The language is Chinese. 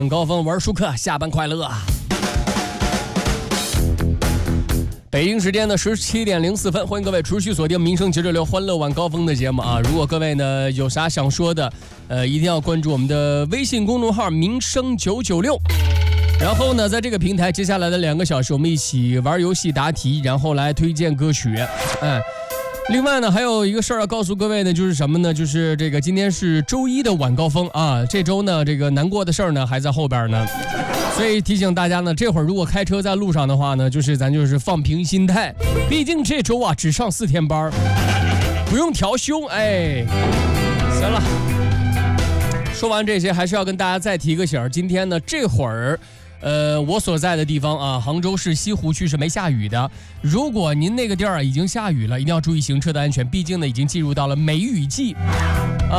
高峰玩舒克，下班快乐。北京时间的17点04分，欢迎各位持续锁定民生996欢乐晚高峰的节目啊！如果各位呢有啥想说的，一定要关注我们的微信公众号民生996。然后呢，在这个平台，接下来的2个小时，我们一起玩游戏、答题，然后来推荐歌曲。另外呢，还有一个事儿要告诉各位呢，就是什么呢？就是这个今天是周一的晚高峰啊，这周呢，这个难过的事儿呢还在后边呢，所以提醒大家呢，这会儿如果开车在路上的话呢，咱就是放平心态，毕竟这周啊只上4天班，不用调休。行了，说完这些，还是要跟大家再提个醒，今天呢这会儿。我所在的地方啊，杭州市西湖区是没下雨的。如果您那个地儿已经下雨了，一定要注意行车的安全，毕竟呢已经进入到了梅雨季。